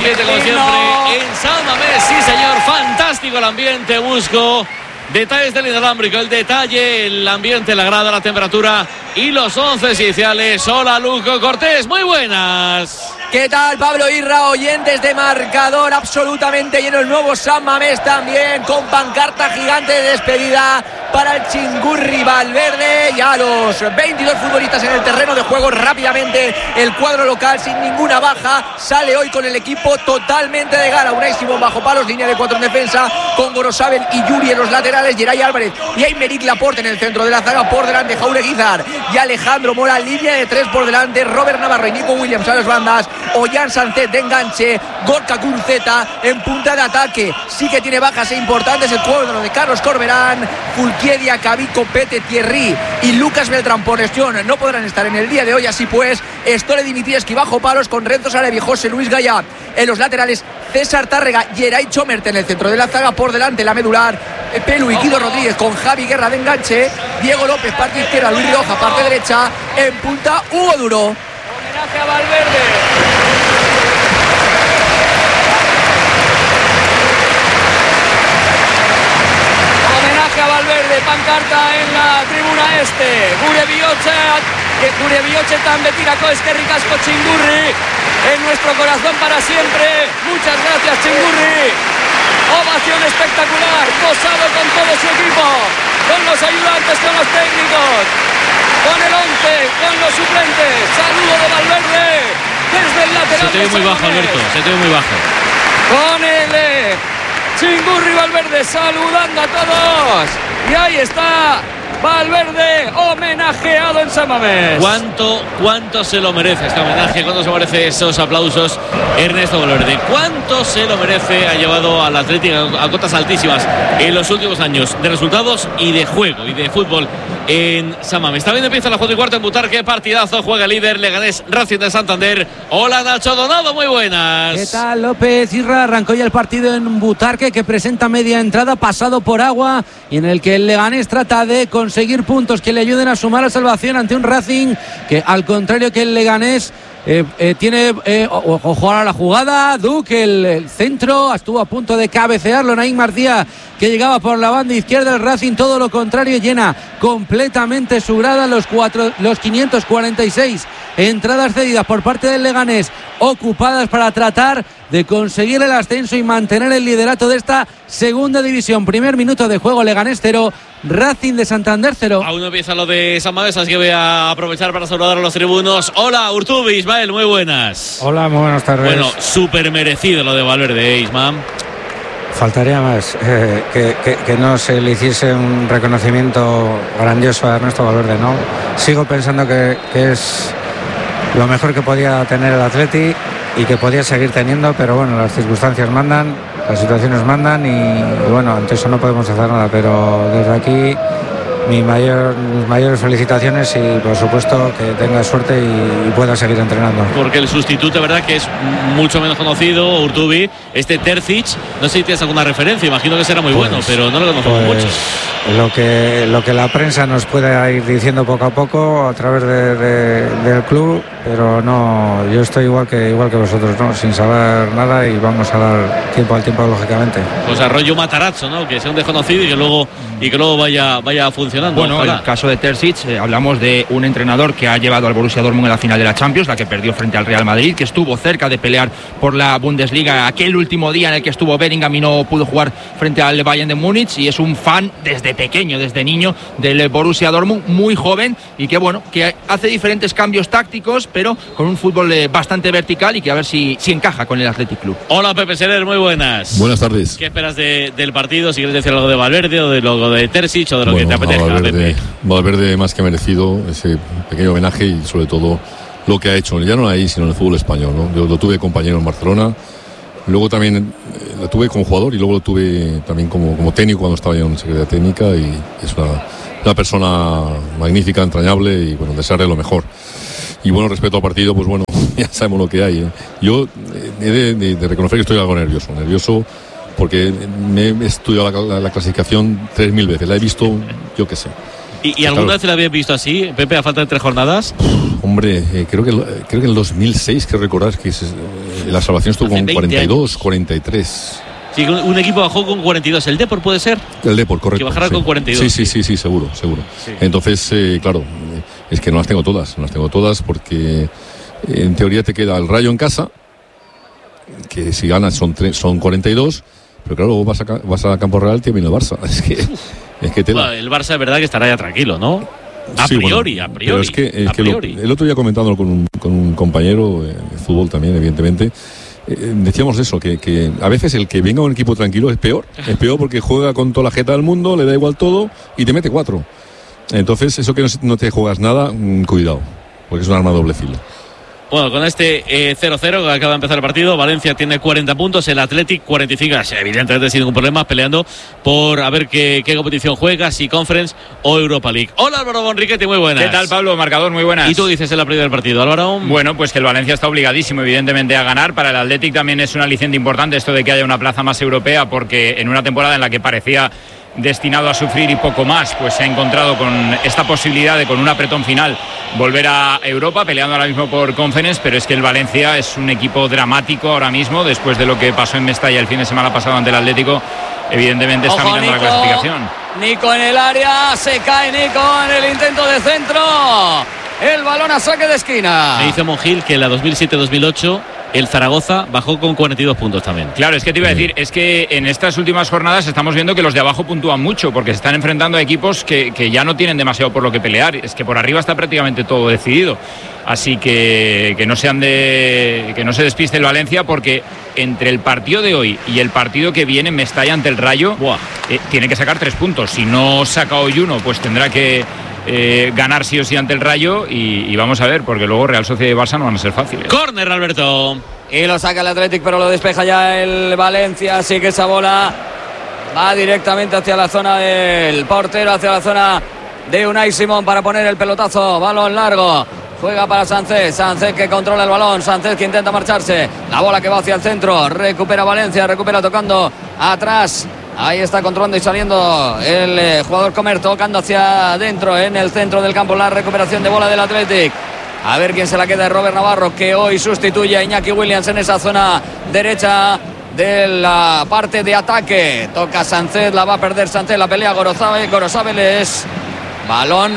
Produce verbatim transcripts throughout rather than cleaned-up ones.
ambiente como siempre en San Mamés. Sí, señor, fantástico el ambiente. Busco detalles del inalámbrico, el detalle, el ambiente, la grada, la temperatura y los once iniciales. Hola, Luco Cortés, muy buenas. ¿Qué tal, Pablo Irra? Oyentes de marcador absolutamente lleno el nuevo San Mamés también, con pancarta gigante de despedida para el Chingurri Valverde. Ya los veintidós futbolistas en el terreno de juego. Rápidamente el cuadro local sin ninguna baja sale hoy con el equipo totalmente de gala. Unai Simón bajo palos, línea de cuatro en defensa, con Gorosabel y Yuri en los laterales, Geray Álvarez y Aymeric Laporte en el centro de la zaga. Por delante Jaure Guizar y Alejandro Mora, línea de tres por delante, Robert Navarro y Nico Williams a las bandas, Ollán Sancet de enganche, Gorka Kurzeta en punta de ataque. Sí que tiene bajas e importantes el cuadro de Carlos Corberán, Fulquiedia, Cavico, Pete, Thierry y Lucas Beltrán por lesión no podrán estar en el día de hoy. Así pues, Stole Dimitrievski bajo palos, con Renzo Salevi, José Luis Gaya en los laterales, César Tárrega, Geray Chomert en el centro de la zaga. Por delante la medular, Pelu y Guido Rodríguez, con Javi Guerra de enganche, Diego López parte izquierda, Luis Rioja parte derecha, en punta Hugo Duro. Homenaje a Valverde. Homenaje a Valverde, pancarta en la tribuna este. Gure Bioche, que Gure Bioche también tira con Esquerri Casco Chingurri en nuestro corazón para siempre. Muchas gracias, Chingurri. Ovación espectacular, posado con todo su equipo, con los ayudantes, con los técnicos, con el once, con los suplentes. Saludo de Valverde desde el lateral. Se te ve muy bajo, Alberto, se te ve muy bajo. Con el eh, Chingurri Valverde saludando a todos. Y ahí está Valverde, homenajeado en San Mamés. ¿Cuánto, cuánto se lo merece este homenaje? ¿Cuánto se merece esos aplausos Ernesto Valverde? ¿Cuánto se lo merece? Ha llevado al Atlético a cotas altísimas en los últimos años de resultados y de juego y de fútbol en San Mamés. También empieza la cuatro y cuarto en Butarque. Partidazo, juega el líder Leganés Racing de Santander. Hola, Nacho Donado, muy buenas. ¿Qué tal, López? Irra, arrancó ya el partido en Butarque, que presenta media entrada, pasado por agua, y en el que el Leganés trata de conseguir puntos que le ayuden a sumar a salvación ante un Racing que, al contrario que el Leganés, Eh, eh, tiene eh, ojo a la jugada. Duque, el, el centro, estuvo a punto de cabecearlo Naim Martía, que llegaba por la banda izquierda. El Racing, todo lo contrario, llena completamente su grada. Los, cuatro, los quinientos cuarenta y seis entradas cedidas por parte del Leganés, ocupadas para tratar de conseguir el ascenso y mantener el liderato de esta segunda división. Primer minuto de juego, Leganés cero, Racing de Santander cero. Aún no empieza lo de San Mamés, así que voy a aprovechar para saludar a los tribunos. Hola, Urtubi, Ismael, muy buenas. Hola, muy buenas tardes. Bueno, súper merecido lo de Valverde, ¿eh, Ismael? Faltaría más, eh, que, que, que no se le hiciese un reconocimiento grandioso a Ernesto Valverde, ¿no? Sigo pensando que, que es lo mejor que podía tener el Atleti y que podía seguir teniendo, pero bueno, las circunstancias mandan, las situaciones mandan y, y bueno, ante eso no podemos hacer nada, pero desde aquí mi mayor, mis mayores felicitaciones y por supuesto que tenga suerte y, y pueda seguir entrenando. Porque el sustituto, verdad que es mucho menos conocido, Urtubi, este Terzic, no sé si tienes alguna referencia, imagino que será muy pues, bueno, pero no lo conocemos pues, mucho. Lo que, lo que la prensa nos puede ir diciendo poco a poco a través de, de, del club, pero no, yo estoy igual que igual que vosotros, ¿no? Sin saber nada, y vamos a dar tiempo al tiempo, lógicamente. Pues arroyo Matarazzo, ¿no? Que sea un desconocido y que luego y que luego vaya vaya funcionando. Bueno, en el caso de Terzic, eh, hablamos de un entrenador que ha llevado al Borussia Dortmund a la final de la Champions, la que perdió frente al Real Madrid, que estuvo cerca de pelear por la Bundesliga aquel último día en el que estuvo Bellingham y no pudo jugar frente al Bayern de Múnich, y es un fan desde pequeño, desde niño, del Borussia Dortmund, muy joven, y que bueno, que hace diferentes cambios tácticos, pero con un fútbol eh, bastante vertical, y que a ver si, si encaja con el Athletic Club. Hola, Pepe Serer, muy buenas. Buenas tardes. ¿Qué esperas de, del partido? Si quieres decir algo de Valverde o de lo de Terzic o de lo bueno, que te apetezca. Valverde, Valverde más que merecido ese pequeño homenaje, y sobre todo lo que ha hecho, ya no ahí, sino en el fútbol español, ¿no? Yo lo tuve compañero en Barcelona, luego también eh, lo tuve como jugador y luego lo tuve también como, como técnico cuando estaba yo en Secretaría Técnica, y es una, una persona magnífica, entrañable, y bueno, desearle lo mejor. Y bueno, respecto al partido, pues bueno, ya sabemos lo que hay, ¿eh? Yo eh, he de, de, de reconocer que estoy algo nervioso, nervioso porque me he estudiado la, la, la clasificación tres mil veces, la he visto, yo qué sé. ¿Y, y alguna claro. vez la habías visto así, Pepe, a falta de tres jornadas? Hombre, eh, creo que creo que en el dos mil seis, que recordar que se, eh, la salvación estuvo Hace con cuarenta y dos, años. cuarenta y tres. Sí, un equipo bajó con cuarenta y dos. ¿El Depor puede ser? El Depor, correcto. Que bajara sí. con cuarenta y dos. Sí, sí, sí, sí, seguro, seguro. Sí. Entonces, eh, claro, eh, es que no las tengo todas, no las tengo todas porque eh, en teoría te queda el Rayo en casa, que si ganas son, son cuarenta y dos, pero claro, luego vas a, vas a Campo Real y te viene el Barça. Es que, es que tela. Bueno, el Barça es verdad que estará ya tranquilo, ¿no? A Sí, priori, bueno, a priori. Pero es que, es a que lo, priori. el otro día comentándolo con un, con un compañero eh, de fútbol también, evidentemente, eh, decíamos eso, que, que a veces el que venga un equipo tranquilo es peor. Es peor porque juega con toda la jeta del mundo, le da igual todo y te mete cuatro. Entonces, eso que no, no te juegas nada, mmm, cuidado, porque es un arma de doble filo. Bueno, con este eh, cero cero que acaba de empezar el partido, Valencia tiene cuarenta puntos, el Athletic cuarenta y cinco, evidentemente sin ningún problema, peleando por a ver qué, qué competición juega, si Conference o Europa League. Hola Álvaro Bonriquete, muy buenas. ¿Qué tal, Pablo? Marcador, muy buenas. ¿Y tú dices en la previa del partido, Álvaro? Bueno, pues que el Valencia está obligadísimo, evidentemente, a ganar. Para el Athletic también es un aliciente importante esto de que haya una plaza más europea, porque en una temporada en la que parecía destinado a sufrir y poco más, pues se ha encontrado con esta posibilidad de, con un apretón final, volver a Europa, peleando ahora mismo por Conference, pero es que el Valencia es un equipo dramático ahora mismo, después de lo que pasó en Mestalla el fin de semana pasado ante el Atlético. Evidentemente está Ojo, mirando Nico, la clasificación. Nico en el área, se cae Nico en el intento de centro, el balón a saque de esquina. Me dice Monjil que en la dos mil siete dos mil ocho el Zaragoza bajó con cuarenta y dos puntos también. Claro, es que te iba a decir, es que en estas últimas jornadas estamos viendo que los de abajo puntúan mucho, porque se están enfrentando a equipos que, que ya no tienen demasiado por lo que pelear. Es que por arriba está prácticamente todo decidido. Así que que no sean de que no se despiste el Valencia, porque entre el partido de hoy y el partido que viene, Mestalla ante el Rayo, eh, tiene que sacar tres puntos. Si no saca hoy uno, pues tendrá que Eh, ganar sí o sí ante el Rayo y, y vamos a ver, porque luego Real Sociedad y Barça no van a ser fáciles. Córner, Alberto. Y lo saca el Athletic, pero lo despeja ya el Valencia, así que esa bola va directamente hacia la zona del portero, hacia la zona de Unai Simón para poner el pelotazo, balón largo. Juega para Sánchez, Sánchez que controla el balón, Sánchez que intenta marcharse, la bola que va hacia el centro, recupera Valencia, recupera tocando atrás. Ahí está controlando y saliendo el eh, jugador Comer, tocando hacia adentro en el centro del campo, la recuperación de bola del Athletic. A ver quién se la queda, de Robert Navarro, que hoy sustituye a Iñaki Williams en esa zona derecha de la parte de ataque. Toca Sánchez, la va a perder Sánchez, la pelea Gorosabel, Gorosabel es balón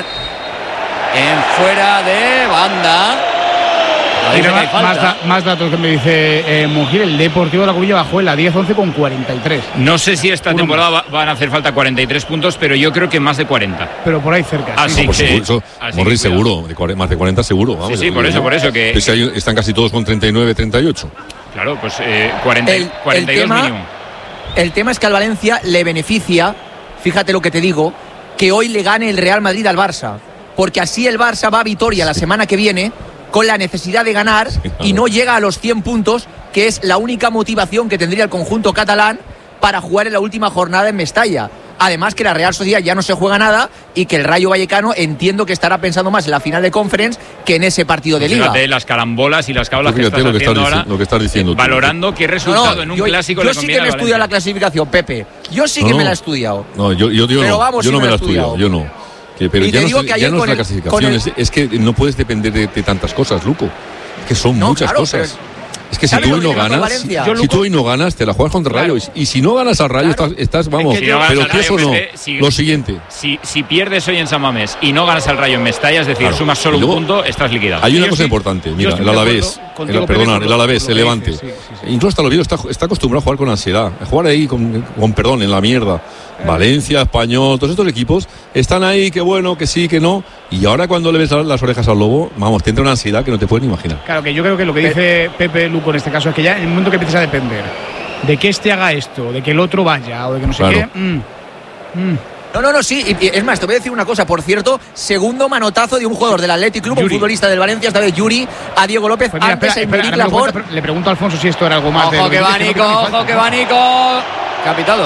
en fuera de banda. Tiene más, más, da, más datos que me dice eh, Monjil. El Deportivo de La Coruña bajó en la diez once con cuarenta y tres. No sé si esta Uno temporada va, van a hacer falta cuarenta y tres puntos, pero yo creo que más de cuarenta. Pero por ahí cerca. Así no, por que, seguro, eso, así Morri, que seguro, de cuarenta, más de cuarenta seguro. Vamos, sí, sí, por eso, por eso. que, pues hay, están casi todos con treinta y nueve, treinta y ocho. Claro, pues eh, cuarenta, el, cuarenta y dos el tema, mínimo. El tema es que al Valencia le beneficia, fíjate lo que te digo, que hoy le gane el Real Madrid al Barça, porque así el Barça va a Vitoria la semana que viene con la necesidad de ganar, sí, claro, y no llega a los cien puntos, que es la única motivación que tendría el conjunto catalán para jugar en la última jornada en Mestalla. Además que la Real Sociedad ya no se juega nada y que el Rayo Vallecano entiendo que estará pensando más en la final de Conference que en ese partido de Liga. Fíjate las carambolas y las cablas que estás lo que haciendo estás ahora, lo que estás diciendo, valorando qué resultado no, no, en un yo, clásico yo le sí conviene que me he estudiado la clasificación, Pepe. Yo sí que no, me la he estudiado. No, yo, yo, yo Pero no, vamos, yo sí no me la he estudiado. estudiado, yo no. Que, pero y ya te no, digo es, que ya no es con la el, clasificación, el... es, es que no puedes depender de, de tantas cosas, Luco. Es que son no, muchas claro, cosas. Pero... Es que si tú hoy no ganas, si, si tú hoy no ganas, te la juegas contra el Rayo. Claro. Y, y si no ganas al Rayo, claro, estás, estás, vamos, es que si no pero que eso no. Pues, eh, si, lo siguiente. Si, si pierdes hoy en San Mamés y no ganas al Rayo en Mestalla, es decir, claro, sumas solo luego, un punto, estás liquidado. Hay una cosa estoy, importante, mira, el Alavés, el, perdón, el Alavés, el Levante. Sí, sí, sí. Incluso hasta lo vieron, está, está acostumbrado a jugar con ansiedad, a jugar ahí con, con perdón, en la mierda. Valencia, Español, todos estos equipos están ahí, que bueno, que sí, que no. Y ahora cuando le ves las orejas al lobo, vamos, te entra una ansiedad que no te puedes ni imaginar. Claro, que yo creo que lo que dice Pepe Luco en este caso es que ya en el momento que empiezas a depender de que este haga esto, de que el otro vaya o de que no sé claro. qué. Mm, mm. No, no, no, sí. Y, y, es más, te voy a decir una cosa. Por cierto, segundo manotazo de un jugador del Athletic Club, Yuri. Un futbolista del Valencia, esta vez Yuri, a Diego López. Pues mira, antes espera, en espera, Por... pregunta, le pregunto a Alfonso si esto era algo más. Ojo de lo que, que va Nico, no ojo que va Nico. Capitado.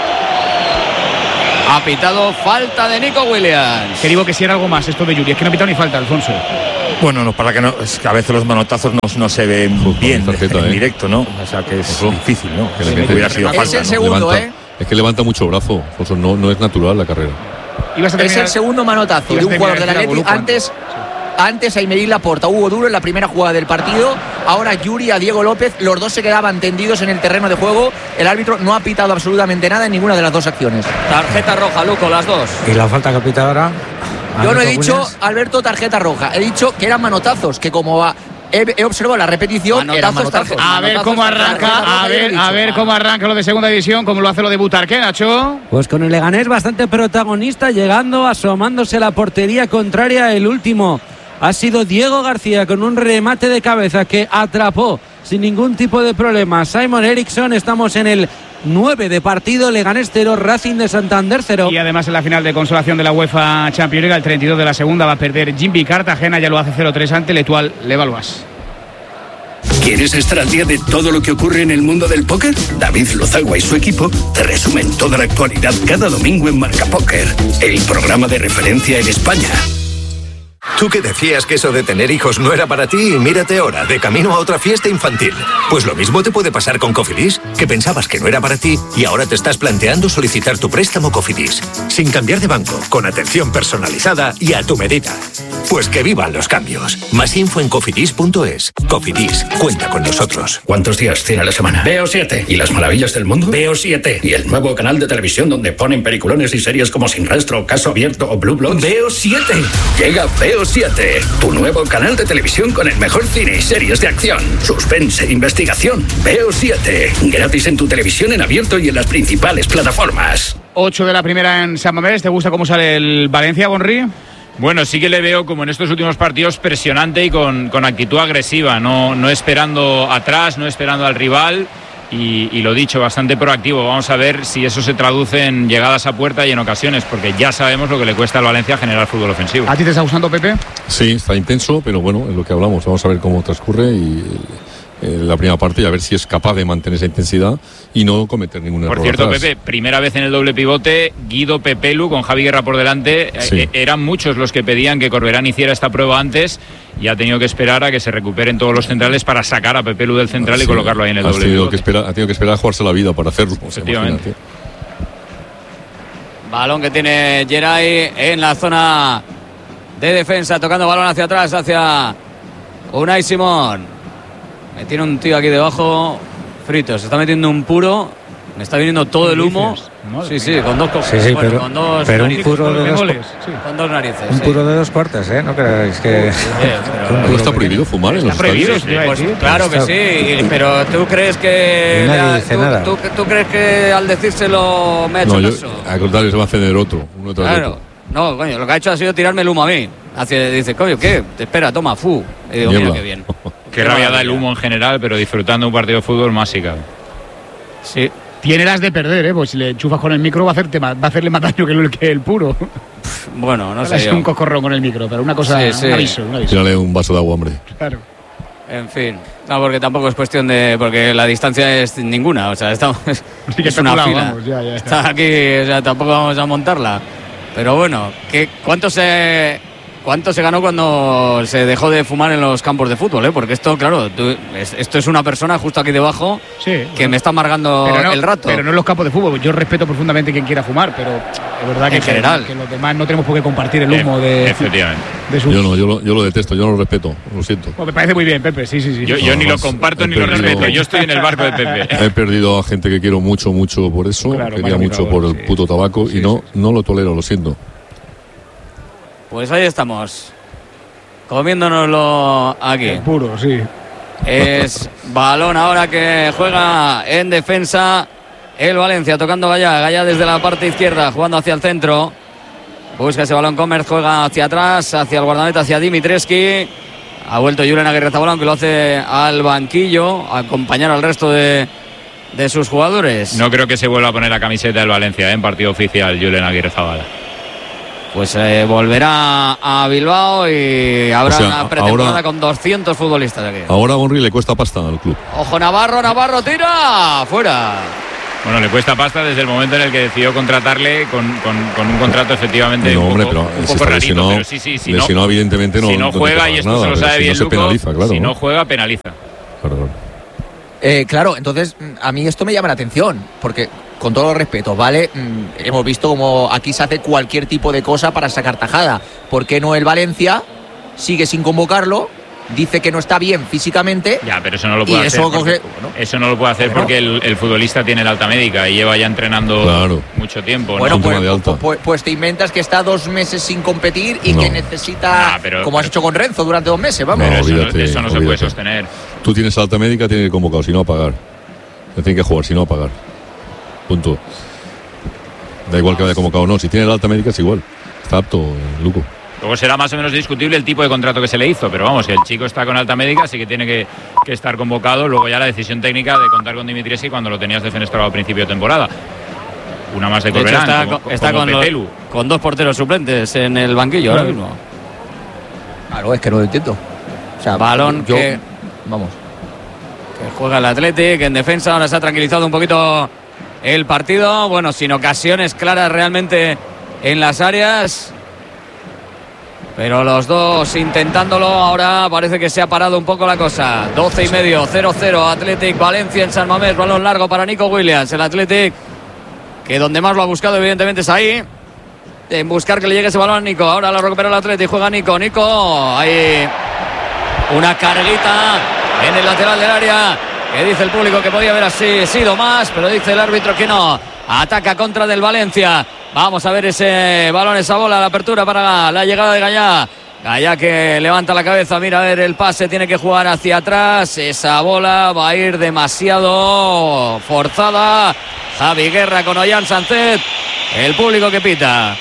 Ha pitado falta de Nico Williams. Que digo que si era algo más esto de Yuri. Es que no ha pitado ni falta, Alfonso. Bueno, no, para que no, es que a veces los manotazos no, no se ven Uf, bien tarjeta, en eh. directo, ¿no? O sea que es Ojo. difícil, ¿no? Que sí, que hubiera sido es falta, el ¿no? segundo, levanta, ¿eh? Es que levanta mucho brazo, Alfonso, no, no es natural la carrera. Es el segundo manotazo de un jugador del Atlético. Antes, Antes Aymeric Laporta, Hugo Duro en la primera jugada del partido. Ahora Yuri a Diego López. Los dos se quedaban tendidos en el terreno de juego. El árbitro no ha pitado absolutamente nada en ninguna de las dos acciones. Tarjeta roja, Luco, las dos. ¿Y la falta que pita ahora? Yo no he dicho, Funes. Alberto, tarjeta roja. He dicho que eran manotazos, que como va, he, he observado la repetición, Manotazos, eran manotazos. A ver cómo arranca, a ver, a ver cómo arranca lo de segunda división, cómo lo hace lo de Butarque, Nacho. Pues con el Leganés bastante protagonista, llegando, asomándose a la portería contraria. El último ha sido Diego García con un remate de cabeza que atrapó sin ningún tipo de problema Simon Eriksson. Estamos en el nueve de partido, Leganés cero, Racing de Santander cero. Y además en la final de consolación de la UEFA Champions League, el treinta y dos de la segunda va a perder Jimmy Cartagena, ya lo hace cero tres ante l'Etoile Levallois. ¿Quieres estar al día de todo lo que ocurre en el mundo del póker? David Lozagua y su equipo te resumen toda la actualidad cada domingo en Marca Póker, el programa de referencia en España. Tú que decías que eso de tener hijos no era para ti y mírate ahora, de camino a otra fiesta infantil. Pues lo mismo te puede pasar con Cofidis, que pensabas que no era para ti y ahora te estás planteando solicitar tu préstamo Cofidis. Sin cambiar de banco, con atención personalizada y a tu medida. Pues que vivan los cambios. Más info en cofidis punto es. Cofidis, cuenta con nosotros. ¿Cuántos días tiene la semana? Veo siete. ¿Y las maravillas del mundo? Veo siete. ¿Y el nuevo canal de televisión donde ponen peliculones y series como Sin Rastro, Caso Abierto o Blue Bloods? Veo siete. Llega Veo siete, tu nuevo canal de televisión con el mejor cine y series de acción, suspense, investigación. Veo siete. Gratis en tu televisión en abierto y en las principales plataformas. ocho de la primera en San Mamés. ¿Te gusta cómo sale el Valencia, Bonri? Bueno, sí que le veo, como en estos últimos partidos, presionante y con, con actitud agresiva, no, no esperando atrás, no esperando al rival y, y lo dicho, bastante proactivo. Vamos a ver si eso se traduce en llegadas a puerta y en ocasiones, porque ya sabemos lo que le cuesta al Valencia generar fútbol ofensivo. ¿A ti te está gustando, Pepe? Sí, está intenso, pero bueno, es lo que hablamos. Vamos a ver cómo transcurre y eh, la primera parte y a ver si es capaz de mantener esa intensidad y no cometer ningún error. Por cierto, atrás. Pepe, primera vez en el doble pivote, Guido Pepelu con Javi Guerra por delante. Sí. Eh, eran muchos los que pedían que Corberán hiciera esta prueba antes y ha tenido que esperar a que se recuperen todos los centrales para sacar a Pepelu del central sí, y colocarlo ahí en el doble tenido pivote. Que esperar, ha tenido que esperar a jugarse la vida para hacerlo. Efectivamente. Balón que tiene Geray en la zona de defensa, tocando balón hacia atrás, hacia Unai Simón. Me tiene un tío aquí debajo frito, se está metiendo un puro, me está viniendo todo el humo. Sí, sí, con dos sí, sí, bueno, pero, con dos pero narices, un puro de dos, goles, sí. Con dos narices. Un sí. puro de dos cuartas, ¿eh? No creáis que. Uf, sí, pero, ¿No está prohibido fumar en los prohibido, estadios? pues, claro que sí, pero tú crees que. Nadie dice tú, nada. Tú, tú crees que al decírselo me ha hecho No, yo, caso? al contrario, se va a hacer otro, uno tras Claro. otro. No, coño, lo que ha hecho ha sido tirarme el humo a mí. Hace, dice, coño, ¿qué? Te espera, toma, fu. Y digo, mira qué bien. Qué rabia da el humo en general, pero disfrutando un partido de fútbol más sí cabe. Sí. Tiene las de perder, ¿eh? Pues si le enchufas con el micro va a, hacerte más, va a hacerle más daño que el, que el puro. Bueno, no sé. Es yo. un cocorrón con el micro, pero una cosa, Sí, sí. un aviso, un aviso. Tírale un vaso de agua, hombre. Claro. En fin. No, porque tampoco es cuestión de. Porque la distancia es ninguna. O sea, estamos. Sí que es una especulado, fila. vamos, ya, ya. Está aquí, o sea, tampoco vamos a montarla. Pero bueno, ¿qué, cuánto se. ¿Cuánto se ganó cuando se dejó de fumar en los campos de fútbol? ¿eh? Porque esto, claro, tú, es, esto es una persona justo aquí debajo sí, que bueno. me está amargando Pero no, el rato. Pero no en los campos de fútbol. Yo respeto profundamente quien quiera fumar, pero es verdad que, En general. que, que los demás no tenemos por qué compartir el humo de, Efectivamente. de sus... Yo no, yo lo, yo lo detesto, yo no lo respeto, lo siento. Pues me parece muy bien, Pepe, sí, sí, sí. Yo, yo ni lo comparto he ni lo perdido- respeto. Yo estoy en el barco de Pepe. He perdido a gente que quiero mucho, mucho por eso, Claro, quería Mario mucho Mirador, por el sí. puto tabaco Sí, y no, sí, sí. no lo tolero, lo siento. Pues ahí estamos. Comiéndonoslo aquí. El puro, sí. Es balón ahora que juega en defensa el Valencia, tocando Gaya, Gaya desde la parte izquierda, jugando hacia el centro. Busca ese balón Comer, juega hacia atrás, hacia el guardameta, hacia Dimitreski. Ha vuelto Julen Aguirre Zabalón, que lo hace al banquillo, a acompañar al resto de, de sus jugadores. No creo que se vuelva a poner la camiseta del Valencia ¿eh? en partido oficial, Julen Aguirre Zabala. Pues eh, volverá a Bilbao y habrá O sea, una pretemporada ahora- con doscientos futbolistas aquí. Ahora a Bonri le cuesta pasta al club. Ojo Navarro, Navarro tira, fuera. Bueno, le cuesta pasta desde el momento en el que decidió contratarle con, con, con un contrato efectivamente No, un hombre, poco, pero un si poco está rarito, lesionado- pero sí, sí, si lesionado, no, evidentemente no- si no no te juega, pagas y esto nada, se lo pero sabe si bien no se Luco, penaliza, claro, si no ¿no? juega, penaliza. Claro, claro. Eh, claro, entonces mm, a mí esto me llama la atención, porque con todo los respetos, ¿vale? Mm, hemos visto como aquí se hace cualquier tipo de cosa para sacar tajada. ¿Por qué no el Valencia sigue sin convocarlo. Dice que no está bien físicamente. Ya, pero eso no lo puede hacer. Eso, porque, coge, bueno, eso no lo puede hacer bueno. porque el, el futbolista tiene la alta médica y lleva ya entrenando claro. mucho tiempo. Bueno, ¿no? pues, pues, pues, pues te inventas que está dos meses sin competir y no. que necesita, nah, pero, como has hecho con Renzo durante dos meses, vamos. Pero no, eso, olvídate, no, eso no se olvídate. puede sostener. Tú tienes alta médica, tienes que ir convocado, si no a pagar. Te tienen que jugar, si no a pagar. Punto. Da igual que vaya convocado o no. Si tiene la alta médica es igual. Está apto, eh, Luco. Luego será más o menos discutible el tipo de contrato que se le hizo, pero vamos, que el chico está con alta médica, así que tiene que, que estar convocado. Luego ya la decisión técnica de contar con Dimitrievski cuando lo tenías defenestrado al principio de temporada. Una más de De hecho, Corberán, está, como, con, está como con, los, Petelu. con dos porteros suplentes en el banquillo ahora mismo. Claro, es que no lo entiendo. O sea, balón yo, que, vamos. que juega el Athletic en defensa. Ahora se ha tranquilizado un poquito el partido. Bueno, sin ocasiones claras realmente en las áreas. Pero los dos intentándolo. Ahora parece que se ha parado un poco la cosa. doce y medio, cero cero. Athletic Valencia en San Mamés. Balón largo para Nico Williams. El Athletic, que donde más lo ha buscado evidentemente es ahí, en buscar que le llegue ese balón a Nico. Ahora lo recupera el Athletic. Juega Nico. Nico. Ahí una carguita en el lateral del área. Que dice el público que podía haber así sido más, pero dice el árbitro que no. Ataca contra del Valencia. Vamos a ver ese balón, esa bola, la apertura para la llegada de Gallá. Gallá que levanta la cabeza, mira a ver el pase, tiene que jugar hacia atrás. Esa bola va a ir demasiado forzada. Javi Guerra con Ollán Sánchez. El público que pita.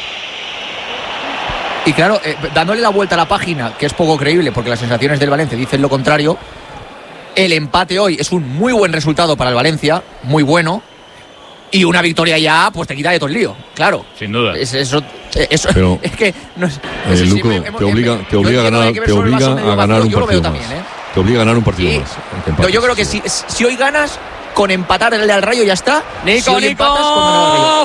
Y claro, eh, dándole la vuelta a la página, que es poco creíble porque las sensaciones del Valencia dicen lo contrario. El empate hoy es un muy buen resultado para el Valencia, muy bueno. Y una victoria ya, pues te quita de todo el lío, claro. Sin duda. Es, eso, eso Pero, es que no, no eh, sé Luco, si me, te hemos, obliga, te obliga a ganar, te obliga a ganar un partido más. También, ¿eh? Te obliga a ganar un partido Y, más. No, yo creo que si, si hoy ganas, con empatarle al Rayo ya está. Nico, si Nico, empatas, con ganar al Rayo.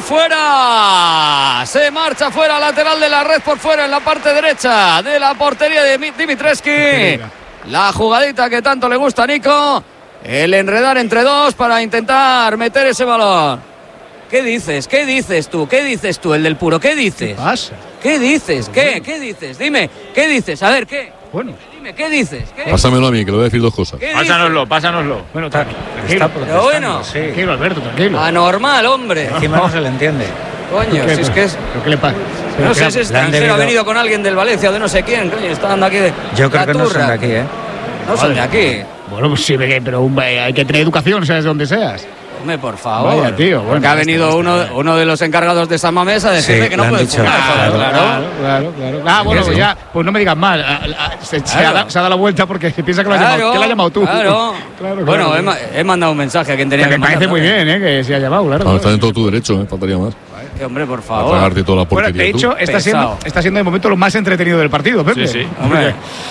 fuera. Se marcha fuera, lateral de la red por fuera en la parte derecha de la portería de Dimitrievski. La jugadita que tanto le gusta a Nico. El enredar entre dos para intentar meter ese balón. ¿Qué dices? ¿Qué dices tú? ¿Qué dices tú, el del puro? ¿Qué dices? ¿Qué pasa? ¿Qué dices? ¿Qué? ¿Qué dices? Dime, ¿qué dices? A ver, ¿qué? Bueno. Dime, ¿qué dices? ¿Qué? Pásamelo a mí, que le voy a decir dos cosas. ¿Qué Pásanoslo, pásanoslo. Bueno, tranquilo. Está Pero protestando, bueno. sí. Tranquilo, Alberto, tranquilo. Anormal, hombre. Encima no se le entiende. Coño, ¿Qué, si es que es... ¿Pero qué le pasa? No sé le si han extranjero debido- ha venido con alguien del Valencia, de no sé quién, coño, está dando aquí de Yo creo la que no son turra. de aquí, ¿eh? No son de aquí. Bueno, pues sí, pero un- hay que tener educación, seas de donde seas. Hombre, por favor. Vaya, tío, bueno, Porque ha ya está, venido ya uno, está. uno de los encargados de San Mamés a decirle Sí, que no le han puede dicho, jugar. claro, Claro, claro, claro, claro. Ah, bueno, pues ya, pues no me digas mal. Ah, ah, Se, se Claro. ha, da- se ha dado la vuelta porque se piensa que lo ha Claro, llamado, que lo ha llamado tú. Claro. Claro, Bueno, claro. he, ma- he mandado un mensaje a quien tenía Que que me parece mandar, muy ¿no? bien, ¿eh? Que se ha llamado, claro. Ahora, está en todo tu derecho, ¿eh? Faltaría más. Que, hombre, por A favor. tragarte toda la Bueno, porquería de hecho, tú. está siendo, Pesado. está siendo de momento lo más entretenido del partido, Pepe. Sí, sí. Hombre,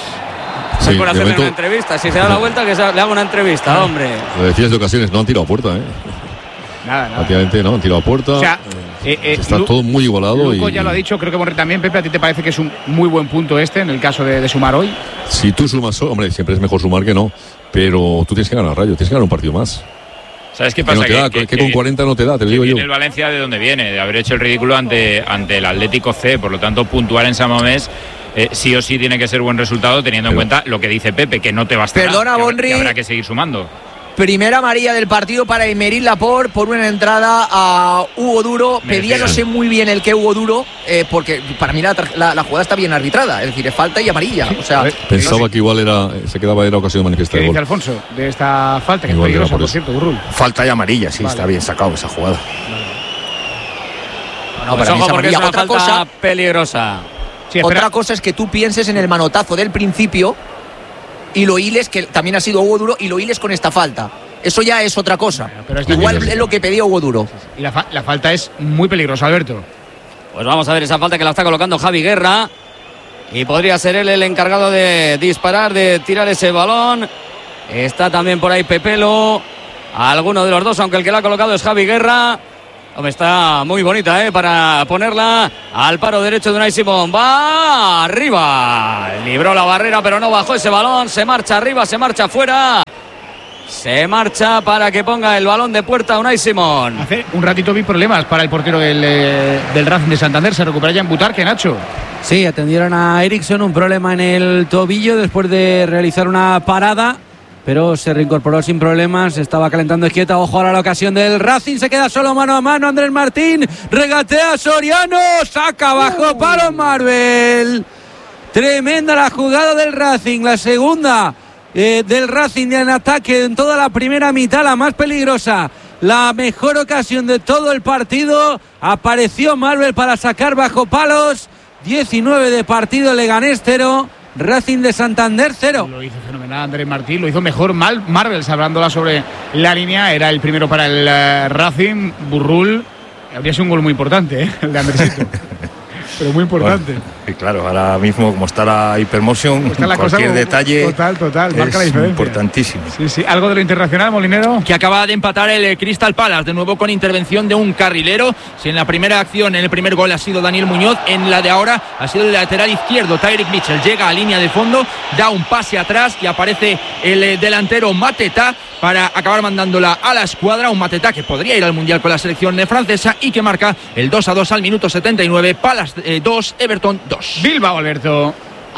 Sí, es por de hacerle momento, una entrevista. Si se da la vuelta, que se- le haga una entrevista, hombre. lo decías de ocasiones, no han tirado a puerta, ¿eh? Nada, nada. Prácticamente no, han tirado a puerta. O sea, eh, eh, está Lu- todo muy igualado. Luco y, ya lo ha dicho, creo que Borre también, Pepe, ¿a ti te parece que es un muy buen punto este en el caso de, de sumar hoy? Si tú sumas, hombre, siempre es mejor sumar que no, pero tú tienes que ganar Rayo, tienes que ganar un partido más. ¿Sabes qué Que, pasa? no te da, que, que con cuarenta no te da, te lo que digo yo. viene el Valencia de donde viene, de haber hecho el ridículo ante, ante el Atlético C, por lo tanto puntuar en San Mamés eh, sí o sí tiene que ser buen resultado teniendo en Pero- cuenta lo que dice Pepe, que no te bastará. Perdona, que habrá- Bonri. que habrá que seguir sumando. Primera amarilla del partido para Emery Laporte por una entrada a Hugo Duro. Pedía, no sé muy bien el que Hugo Duro, eh, porque para mí la, tar- la- la jugada está bien arbitrada. Es decir, es falta y amarilla. O sea, Pensaba que igual era, se quedaba era ocasión de ¿Qué manifestar el dice gol. Alfonso de esta falta? Que es Igual era peligrosa, por por eso. cierto, Burrul. Falta y amarilla, sí, Vale. está bien sacado esa jugada. no, Pues para mí ojo, es porque es amarilla. una Otra falta cosa, peligrosa. Sí, espera. otra cosa es que tú pienses en el manotazo del principio y lo hiles, que también ha sido Hugo Duro, y lo hiles con esta falta. Eso ya es otra cosa. pero esta- Igual es lo que pedía Hugo Duro. Y la, fa- la falta es muy peligrosa, Alberto. Pues vamos a ver esa falta que la está colocando Javi Guerra. Y podría ser él el encargado de disparar, de tirar ese balón. Está también por ahí Pepelo. Alguno de los dos, aunque el que la ha colocado es Javi Guerra. Hombre, está muy bonita, ¿eh? Para ponerla al paro derecho de Unai Simón. Va arriba. Libró la barrera, pero no bajó ese balón. Se marcha arriba, se marcha afuera. se marcha para que ponga el balón de puerta Unai Simón. Hace un ratito vi problemas para el portero del, eh, del Racing de Santander. Se recupera ya en Butarque, Nacho. Sí, atendieron a Eriksson, un problema en el tobillo después de realizar una parada, pero se reincorporó sin problemas. Estaba calentando Esquieta. Ojo ahora la ocasión del Racing. Se queda solo mano a mano Andrés Martín. Regatea Soriano. Saca bajo uh. palo Marvel. Tremenda la jugada del Racing. La segunda eh, del Racing en ataque en toda la primera mitad. La más peligrosa. La mejor ocasión de todo el partido. Apareció Marvel para sacar bajo palos. diecinueve de partido, Leganés cero. Racing de Santander cero. Lo hizo fenomenal Andrés Martín, lo hizo mejor mal Marvel, hablándola sobre la línea. Era el primero para el uh, Racing. Burrul, habría sido un gol muy importante, ¿eh? El de Andresito. Pero muy importante. Bueno, y claro, ahora mismo como está la Hypermotion, está la cualquier cosa, detalle total, total, es marca la diferencia. Importantísimo. Sí, sí. Algo de lo internacional, Molinero. Que acaba de empatar el Crystal Palace, de nuevo con intervención de un carrilero. Si en la primera acción, en el primer gol ha sido Daniel Muñoz, en la de ahora ha sido el lateral izquierdo, Tyreek Mitchell. Llega a línea de fondo, da un pase atrás y aparece el delantero Mateta para acabar mandándola a la escuadra. Un Mateta que podría ir al Mundial con la selección francesa y que marca el dos a dos al minuto setenta y nueve. Palace eh, dos, Everton dos. Bilbao, Alberto.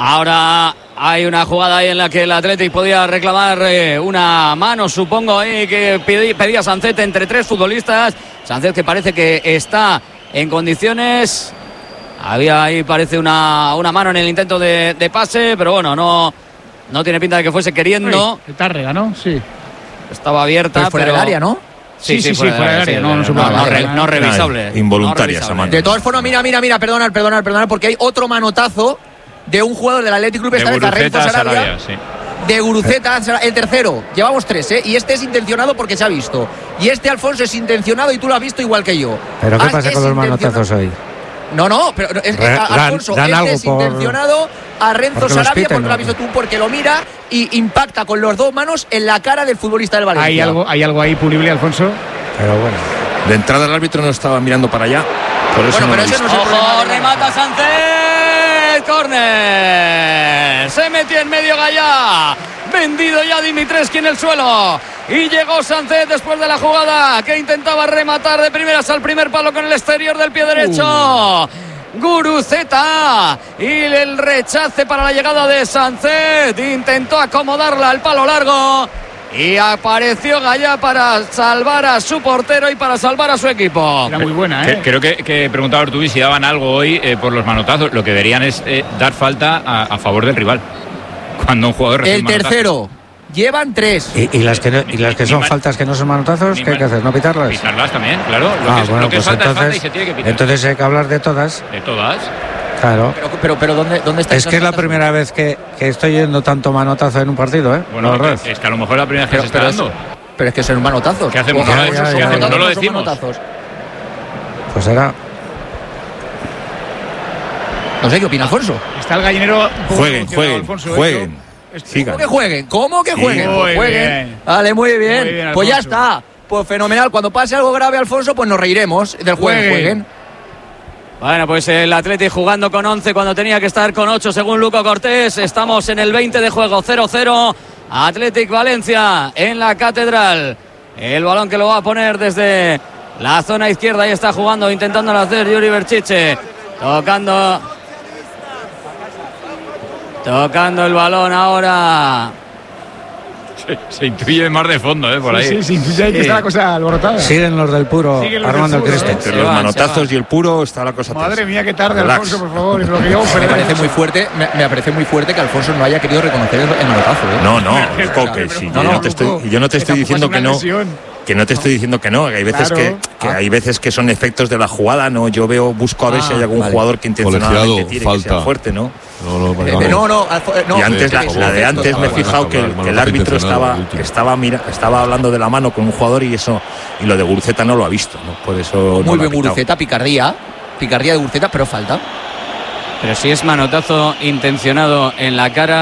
Ahora hay una jugada ahí en la que el Athletic podía reclamar eh, una mano, supongo, ahí que pedía Sancet entre tres futbolistas. Sancet que parece que está en condiciones. Había ahí, parece, una, una mano en el intento de, de pase, pero bueno, no, no tiene pinta de que fuese queriendo. Uy, Tárrega, ¿no? Sí. Estaba abierta, pero fuera pero... del área, ¿no? Sí, sí, sí, fuera, sí, fuera del área, no, no, no, no, no, re, no revisable. No, involuntaria esa mano. De todas formas, mira, mira, mira, perdonar, perdonar, perdonar, porque hay otro manotazo de un jugador del Athletic Club, esta vez a Renzo Sarabia, Sarabia sí. de Guruceta, el tercero. Llevamos tres, ¿eh? Y este es intencionado porque se ha visto. Y este, Alfonso, es intencionado y tú lo has visto igual que yo. ¿Pero qué Has, pasa con los manotazos hoy? No, no, pero es, Re, Alfonso, dan, dan este es intencionado por... a Renzo Sarabia piten, porque ¿no? lo has visto tú, porque lo mira y impacta con las dos manos en la cara del futbolista del Valencia. ¿Hay algo, hay algo ahí punible, Alfonso? Pero bueno. De entrada el árbitro no estaba mirando para allá. Por eso bueno, no pero ese no es el problema. Remata Sánchez. Córner. Se metió en medio Gallá. Vendido ya Dimitrescu en el suelo. Y llegó Sánchez después de la jugada que intentaba rematar de primeras al primer palo con el exterior del pie derecho. Uh. Guruceta y el rechace para la llegada de Sánchez. Intentó acomodarla al palo largo y apareció Gallá para salvar a su portero y para salvar a su equipo. Era muy buena, ¿eh? Creo que, que preguntaba Artubí si daban algo hoy eh, por los manotazos. Lo que deberían es eh, dar falta a, a favor del rival. Cuando un jugador recibe el tercero. Llevan tres. ¿Y, y las que, no, y las que son faltas que no son manotazos? ¿Qué hay que hacer? ¿No pitarlas? Pitarlas también, claro. Lo ah, que es, bueno, lo que pues es falta entonces, es falta y se tiene que pitar. Entonces hay que hablar de todas. De todas. Claro. Pero, pero, pero ¿dónde, dónde está? Es que es la primera vez que, que estoy yendo tanto manotazo en un partido, ¿eh? Bueno, es, es que a lo mejor es la primera vez que pero, se está pero dando. Es, pero es que son manotazos. ¿Qué hacemos? Ya, ya, ya, ya, ya, ya. No lo decimos. Pues será. No sé qué opina Alfonso. Está el gallinero. Jueguen, jueguen, Alfonso, jueguen. ¿Cómo que jueguen? ¿Cómo que jueguen? Sí, pues jueguen. Bien. Vale, muy bien. Muy bien, pues ya está. Pues fenomenal. Cuando pase algo grave, Alfonso, pues nos reiremos del jueguen, jueguen. Bueno, pues el Athletic jugando con once cuando tenía que estar con ocho según Luco Cortés. Estamos en el veinte de juego, cero cero. Athletic Valencia en la Catedral. El balón que lo va a poner desde la zona izquierda. Ahí está jugando, intentándolo hacer Yuri Berchiche. Tocando... Tocando el balón ahora. Se, se intuye más de fondo, ¿eh? Por sí, ahí. Sí, sí, intuye ahí que está la cosa alborotada. Siguen los del puro armando el Cristo. ¿eh? Entre los manotazos y el puro está la cosa. Madre tensa. mía, qué tarde, Relax. Alfonso, por favor. Lo que yo, me parece muy fuerte, me, me parece muy fuerte que Alfonso no haya querido reconocer el, el manotazo, ¿eh? No, no, Coque, sí, yo no te estoy, yo no te estoy diciendo que no. Que no te estoy diciendo que no, que hay veces claro. que, que ah. hay veces que son efectos de la jugada, no. Yo veo, busco a ver ah, si hay algún vale. jugador que intencionadamente tiene que ser fuerte, ¿no? No, no, vale, eh, vale. no, no, no. Y antes la, la de antes me he fijado que, que el árbitro estaba estaba mira, estaba hablando de la mano con un jugador y eso y lo de Guruceta no lo ha visto, ¿no? Por eso muy no bien Guruceta, picardía, picardía de Guruceta, pero falta. Pero si es manotazo intencionado en la cara,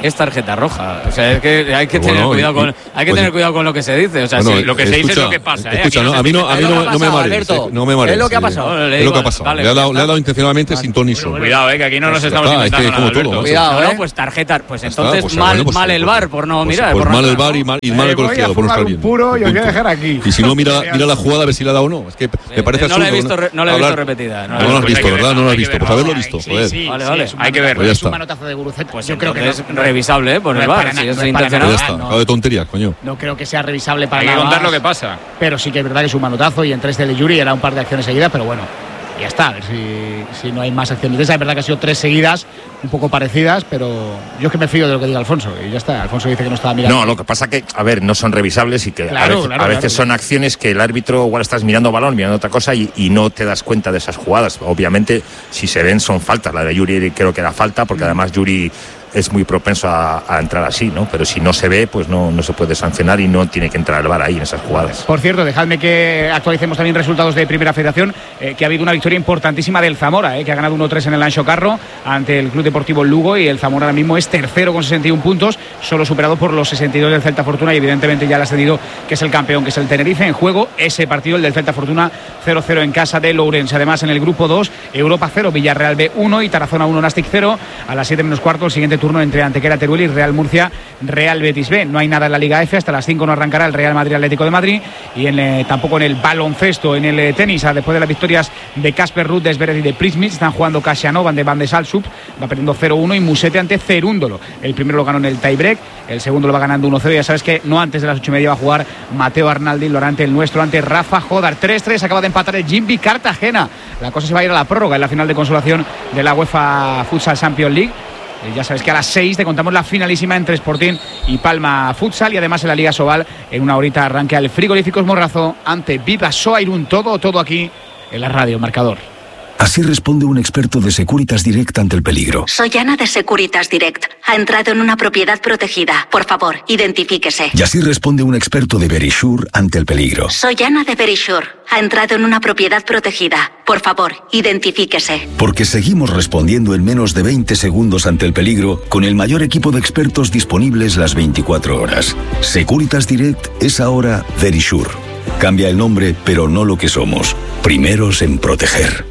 es tarjeta roja. O sea, es que hay que Pero tener bueno, cuidado y- con hay que pues- tener cuidado con lo que se dice. O sea, Bueno, sí, lo que se dice es lo que pasa, ¿eh? Escucha, Aquí no, no a mí no, a mí ¿Qué es lo no, que ha no me pasado, marees. Alberto? eh, No me marees. ¿Qué es lo que ha eh. pasado? No, le Es digo, lo que ha pasado. vale, le, ha dado, ya le ha está. dado intencionalmente sin ton ni son. Cuidado, eh, que aquí no nos Ya estamos está, es que inventando como nada, todo, Alberto. ¿no? Cuidado, Bueno, ¿eh? pues tarjeta, pues Ya está, entonces pues, mal, bueno, pues, mal el pues, V A R por no pues, mirar. Pues por no mal el mirar, V A R y ¿no? mal, y mal Eh, el voy a colegiado por no fumar estar un bien. puro y os voy a Punto. dejar aquí. Y si no, mira, mira la jugada a ver si le ha dado o no. Es que me parece Eh, no la he absurdo. visto, re- no la he visto hablar- repetida. No, No, lo la he has visto. visto, hay que ¿verdad? No lo has verlo, visto. hay que Pues haberlo verlo. visto, joder. Sí, Vale, sí, vale. es un Hay que manotazo- verlo. Pues ya es un está. manotazo de Guruceta. Pues yo creo que no, entonces, no- revisable, ¿eh? Por no el es V A para R, na- si no es es para intencional. Pues ya nada, está. no. Acabo de tonterías, coño. no creo que sea revisable para Hay que nada contar lo más, que pasa. pero sí que es verdad que es un manotazo y entre este de Yuri era un par de acciones seguidas, pero bueno, ya está, a ver si, si no hay más acciones de esa. Es verdad que ha sido tres seguidas, un poco parecidas, pero yo es que me fío de lo que diga Alfonso y ya está. Alfonso dice que no estaba mirando. No, lo que pasa que, a ver, no son revisables y que Claro, a veces, claro, a veces claro. son acciones que el árbitro igual estás mirando balón, mirando otra cosa y, y no te das cuenta de esas jugadas. Obviamente, si se ven, son faltas. La de Yuri creo que era falta, porque además Yuri es muy propenso a, a entrar así, ¿no? Pero si no se ve, pues no, no se puede sancionar y no tiene que entrar el V A R ahí en esas jugadas. Por cierto, dejadme que actualicemos también resultados de Primera Federación, eh, que ha habido una victoria importantísima del Zamora, eh, que ha ganado uno tres en el Anxo Carro ante el Club Deportivo Lugo, y el Zamora ahora mismo es tercero con sesenta y un puntos, solo superado por los sesenta y dos del Celta Fortuna y evidentemente ya el ascendido, que es el campeón, que es el Tenerife. En juego ese partido, el del Celta Fortuna, cero cero en casa de Lourense. Además, en el grupo dos, Europa cero, Villarreal B uno y Tarazona uno, Nastic cero. A las siete menos cuarto, el siguiente turno entre Antequera, Teruel y Real Murcia, Real Betis B. No hay nada en la Liga F, hasta las cinco no arrancará el Real Madrid Atlético de Madrid, y en, eh, tampoco en el baloncesto. En el eh, tenis, ah, después de las victorias de Casper Ruud, de Zverev y de Prismic, están jugando Kasianov de Van de Salsup, va perdiendo cero uno, y Musete ante Cerúndolo. El primero lo ganó en el tiebreak, el segundo lo va ganando uno cero. Ya sabes que no antes de las ocho y media va a jugar Mateo Arnaldi, lo hará ante el nuestro, ante Rafa Jodar. tres tres, acaba de empatar el Jimby Cartagena. La cosa se va a ir a la prórroga en la final de consolación de la UEFA Futsal Champions League. Eh, Ya sabes que a las seis te contamos la finalísima entre Sporting y Palma Futsal, y además en la Liga Sobal en una horita arranca el Frigoríficos Morrazo ante Vidasoa Irún. Todo, todo aquí en la radio Marcador. Así responde un experto de Securitas Direct ante el peligro. Soy Ana de Securitas Direct. Ha entrado en una propiedad protegida. Por favor, identifíquese. Y así responde un experto de Verisure ante el peligro. Soy Ana de Verisure. Ha entrado en una propiedad protegida. Por favor, identifíquese. Porque seguimos respondiendo en menos de veinte segundos ante el peligro con el mayor equipo de expertos disponibles las veinticuatro horas. Securitas Direct es ahora Verisure. Cambia el nombre, pero no lo que somos. Primeros en proteger.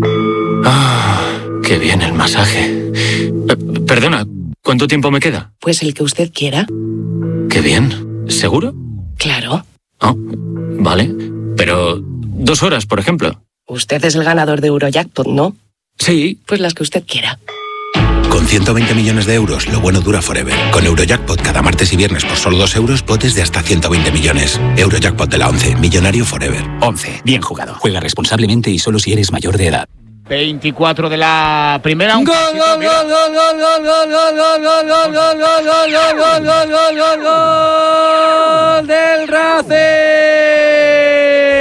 Ah, qué bien el masaje. Eh, perdona, ¿cuánto tiempo me queda? Pues el que usted quiera. Qué bien. ¿Seguro? Claro. Oh, vale. Pero dos horas, por ejemplo. Usted es el ganador de Eurojackpot, ¿no? Sí. Pues las que usted quiera. Con ciento veinte millones de euros, lo bueno dura forever. Con Eurojackpot cada martes y viernes por solo dos euros, potes de hasta ciento veinte millones. Eurojackpot de la once, millonario forever. once. Bien jugado. Juega responsablemente y solo si eres mayor de edad. veinticuatro de la primera. Gol, gol, gol, gol, gol, gol, gol, gol, gol, gol, gol, gol, gol, gol, gol, gol, gol, gol, gol del Racing.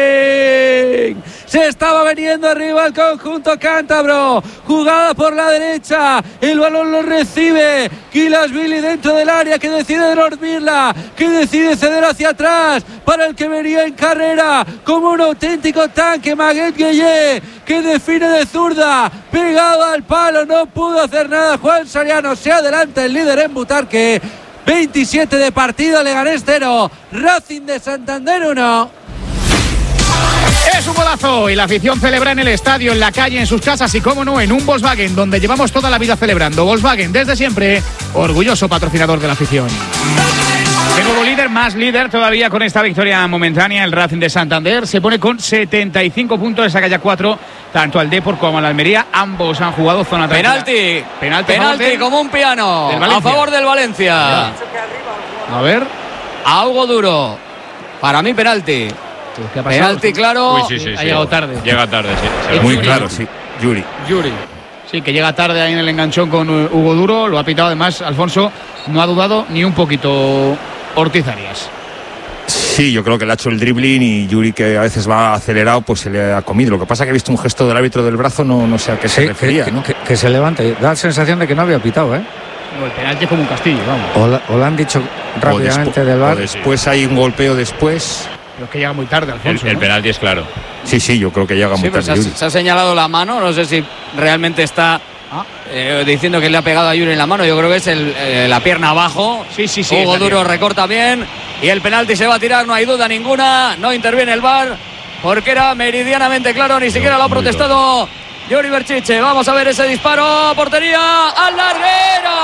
Se estaba veniendo arriba el conjunto cántabro. Jugada por la derecha. El balón lo recibe Kilasvili dentro del área, que decide dormirla, que decide ceder hacia atrás para el que venía en carrera como un auténtico tanque, Maguette Gueye, que define de zurda, pegado al palo, no pudo hacer nada. Juan Soriano se adelanta, el líder en Butarque. veintisiete de partido, Leganés cero, Racing de Santander uno. Es un golazo y la afición celebra en el estadio, en la calle, en sus casas y, cómo no, en un Volkswagen, donde llevamos toda la vida celebrando. Volkswagen, desde siempre, orgulloso patrocinador de la afición. De nuevo líder, más líder todavía con esta victoria momentánea. El Racing de Santander se pone con setenta y cinco puntos, le saca ya cuatro tanto al Depor como al Almería. Ambos han jugado zona tranquila. Penalti, penalti, penalti del, como un piano a favor del Valencia. A ver, a Hugo Duro, para mí penalti. ¿Qué ha pasado? Penalti claro. Uy, sí, sí, ha sí. llegado tarde. Llega tarde, sí. Muy claro, sí. Yuri. Yuri. Sí, que llega tarde ahí en el enganchón con Hugo Duro. Lo ha pitado además Alfonso. No ha dudado ni un poquito Ortiz Arias. Sí, yo creo que le ha hecho el dribbling y Yuri, que a veces va acelerado, pues se le ha comido. Lo que pasa es que he visto un gesto del árbitro del brazo, no, no sé a qué se Sí, refería, que, ¿no? que, que se levante. Da la sensación de que no había pitado, ¿eh? No, el penalti es como un castillo, vamos. O, la, o lo han dicho rápidamente o del o bar. después hay un golpeo después. Pero es que llega muy tarde, Alfonso. El, el ¿no? penalti es claro. Sí, sí, yo creo que llega Sí, muy pues tarde. se, ha, se ha señalado la mano, no sé si realmente está Ah, eh, diciendo que le ha pegado a Yuri en la mano. Yo creo que es el, eh, la pierna abajo. Sí, sí, sí. Hugo Duro recorta bien y el penalti se va a tirar, no hay duda ninguna. No interviene el V A R porque era meridianamente claro, ni siquiera lo ha protestado Yuri Berchiche. Vamos a ver ese disparo, portería, al larguero.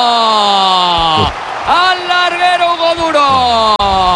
Al larguero Hugo Duro.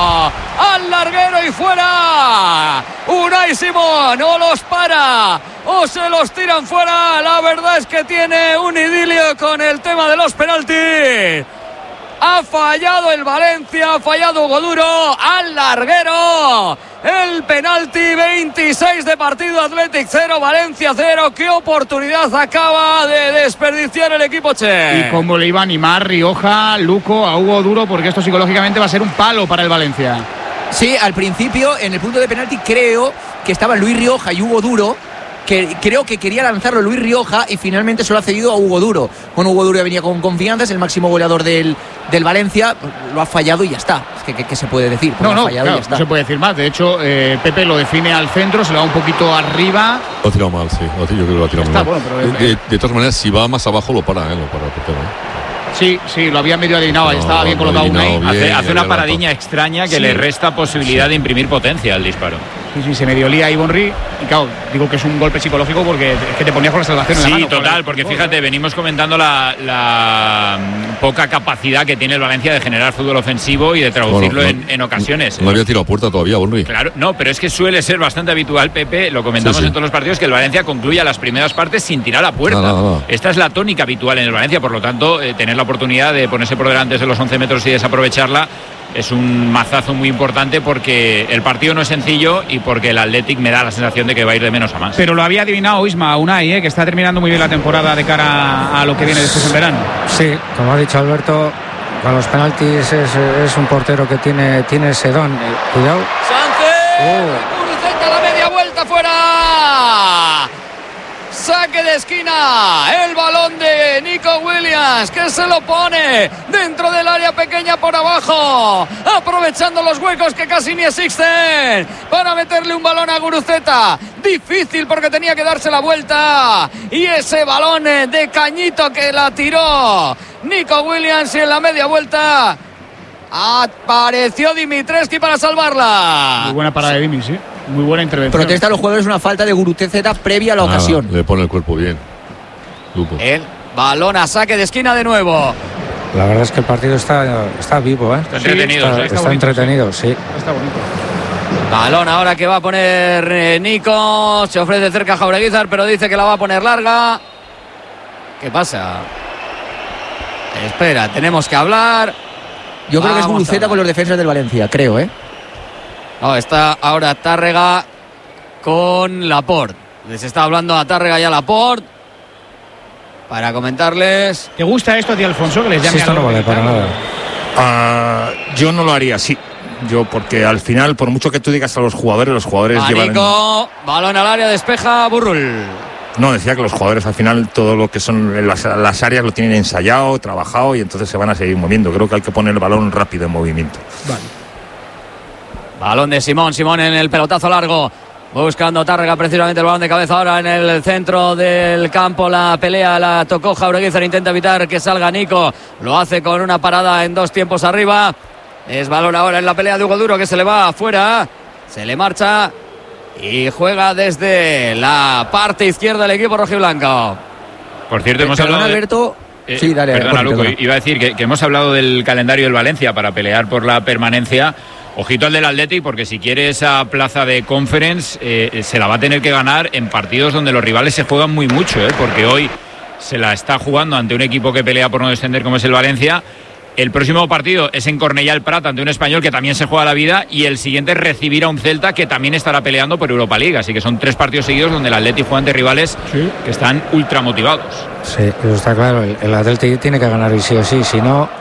Al larguero y fuera. Unai Simón o los para o se los tiran fuera. La verdad es que tiene un idilio con el tema de los penaltis. Ha fallado el Valencia, ha fallado Hugo Duro. Al larguero. El penalti, veintiséis de partido, Athletic cero, Valencia cero. Qué oportunidad acaba de desperdiciar el equipo che. Y cómo le iba a animar Rioja, Luco, a Hugo Duro, porque esto psicológicamente va a ser un palo para el Valencia. Sí, al principio, en el punto de penalti, creo que estaban Luis Rioja y Hugo Duro, que creo que quería lanzarlo Luis Rioja y finalmente se lo ha cedido a Hugo Duro. Bueno, Hugo Duro ya venía con confianza, es el máximo goleador del, del Valencia, lo ha fallado y ya está. Es que, que, que se puede decir. No, no, fallado claro, y ya está. No se puede decir más. De hecho, eh, Pepe lo define al centro, se lo da un poquito arriba. Lo ha tirado mal, sí. Yo creo que lo ha tirado Está, mal. bueno, pero, de, de, de todas maneras, si va más abajo, lo para, ¿eh? Lo para el portero, ¿eh? Sí, sí, lo había medio adivinado, no, estaba bien colocado Unai. Hace, hace una paradiña extraña que sí. le resta posibilidad sí. de imprimir potencia al disparo. Sí, sí, se medio lía a Ivonri. Y claro, digo que es un golpe psicológico porque es que te ponías con la salvación sí, en la mano. Sí, total, porque fíjate, venimos comentando la, la poca capacidad que tiene el Valencia de generar fútbol ofensivo y de traducirlo bueno, no, en, en ocasiones. No había tirado puerta todavía, Bonri. Claro, no, pero es que suele ser bastante habitual, Pepe, lo comentamos sí, sí. en todos los partidos, que el Valencia concluya las primeras partes sin tirar a puerta. No, no, no. Esta es la tónica habitual en el Valencia, por lo tanto, eh, tener la oportunidad de ponerse por delante de los once metros y desaprovecharla es un mazazo muy importante porque el partido no es sencillo y porque el Athletic me da la sensación de que va a ir de menos a más. Pero lo había adivinado Isma Unai, ¿eh? Que está terminando muy bien la temporada de cara a lo que viene después en verano. Sí, como ha dicho Alberto, con los penaltis es, es un portero que tiene, tiene ese don. Cuidado. Sánchez, oh. la media vuelta fuera. Saque de esquina, el balón de Nico Williams que se lo pone dentro del área pequeña por abajo, aprovechando los huecos que casi ni existen para meterle un balón a Guruceta. Difícil porque tenía que darse la vuelta y ese balón de cañito que la tiró Nico Williams y en la media vuelta apareció Dimitrescu para salvarla. Muy buena parada de Dimi, sí. Muy buena intervención. Protesta a los jugadores una falta de Guruceta previa a la Nada, ocasión. Le pone el cuerpo bien. Lupo. El balón a saque de esquina de nuevo. La verdad es que el partido está, está vivo, ¿eh? Está entretenido. Está, sí, está, está bonito, entretenido, sí. Está bonito. Balón ahora que va a poner eh, Nico. Se ofrece cerca a Jaureguizar, pero dice que la va a poner larga. ¿Qué pasa? Espera, tenemos que hablar. Yo creo Vamos que es Guruceta con los defensas del Valencia, creo, ¿eh? No, está ahora Tárrega con Laporte. Les está hablando a Tárrega y a Laporte para comentarles. ¿Te gusta esto a ti, Alfonso? Que les llame sí, esto no vale para nada. Uh, yo no lo haría así. Yo, porque al final, por mucho que tú digas a los jugadores, los jugadores Manico, llevan. Balón al área, despeja Burrul. No, decía que los jugadores al final todo lo que son las, las áreas lo tienen ensayado, trabajado y entonces se van a seguir moviendo. Creo que hay que poner el balón rápido en movimiento. Vale. Balón de Simón, Simón en el pelotazo largo. Buscando Tárrega precisamente el balón de cabeza ahora en el centro del campo. La pelea la tocó Jaureguizar, intenta evitar que salga Nico. Lo hace con una parada en dos tiempos arriba. Es balón ahora en la pelea de Hugo Duro que se le va afuera. Se le marcha y juega desde la parte izquierda del equipo rojiblanco. Por cierto, hemos hablado de... Alberto. Eh, sí, dale, perdona, Luco, Luco, iba a decir que, que hemos hablado del calendario del Valencia para pelear por la permanencia. Ojito al del Athletic, porque si quiere esa plaza de Conference eh, se la va a tener que ganar en partidos donde los rivales se juegan muy mucho, eh, porque hoy se la está jugando ante un equipo que pelea por no descender como es el Valencia. El próximo partido es en Cornellà el Prat ante un Español que también se juega la vida y el siguiente es recibir a un Celta que también estará peleando por Europa League. Así que son tres partidos seguidos donde el Athletic juega ante rivales ¿sí? que están ultra motivados. Sí, eso está claro. El, el Athletic tiene que ganar y sí o sí. Si no,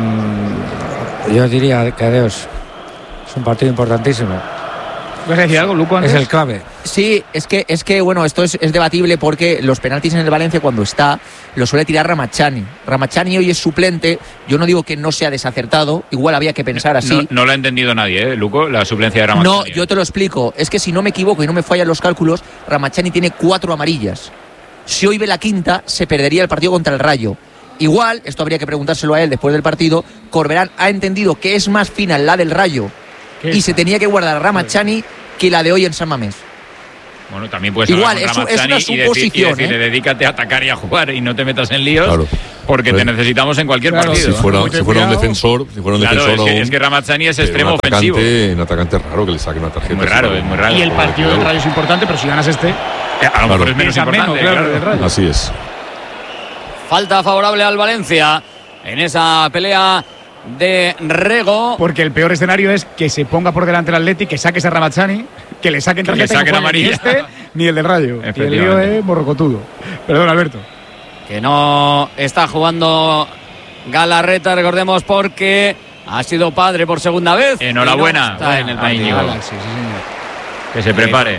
mmm, yo diría que adiós. Es un partido importantísimo. ¿Vas a decir algo, Luco, antes? Es el clave. Sí, es que, es que bueno, esto es, es debatible porque los penaltis en el Valencia cuando está lo suele tirar Ramachani. Ramachani hoy es suplente. Yo no digo que no sea desacertado, igual había que pensar así. No, no lo ha entendido nadie, ¿eh, Luco? La suplencia de Ramachani. No, yo te lo explico. Es que si no me equivoco y no me fallan los cálculos, Ramachani tiene cuatro amarillas. si hoy ve la quinta, se perdería el partido contra el Rayo. Igual, esto habría que preguntárselo a él después del partido, Corberán ha entendido que es más fina la del Rayo y se tenía que guardar a Ramazani que la de hoy en San Mamés. Bueno, también puedes igual, hablar con es, es una suposición, y decir, y decirle, ¿eh? dedícate a atacar y a jugar y no te metas en líos, claro. porque Pero, te necesitamos en cualquier claro, partido. Si fuera, si fuera un defensor, si fuera un claro, defensor es que, aún, es que Ramazani es extremo un atacante, ofensivo. Un atacante raro que le saque una tarjeta. Muy raro, es muy raro. Y el partido del Rayo es importante, pero si ganas este, a lo mejor es menos importante. Menos, claro, claro. del Rayo. Así es. Falta favorable al Valencia en esa pelea de Rego. Porque el peor escenario es que se ponga por delante el Atleti, que saques a Ramazani, que le saquen tarjeta, que le saquen no amarilla. Ni este ni el del Rayo. Y el lío es morrocotudo. Perdón, Alberto. Que no está jugando Galarreta, recordemos, porque ha sido padre por segunda vez. Enhorabuena. No está en el partido. Sí, sí, señor. Que se prepare.